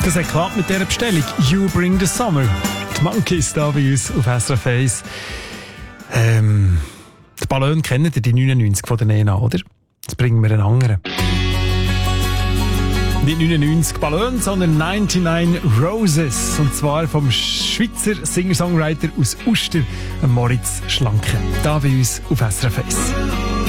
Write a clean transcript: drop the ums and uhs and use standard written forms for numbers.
Das hat geklappt mit dieser Bestellung. You Bring the Summer. Die Monkeys da bei uns auf SRF 1. Die Ballon kennt ihr, die 99 von der Nena, oder? Jetzt bringen wir einen anderen. Nicht 99 Ballon, sondern 99 Roses. Und zwar vom Schweizer Singer-Songwriter aus Uster, Moritz Schlanke. Da bei uns auf SRF 1.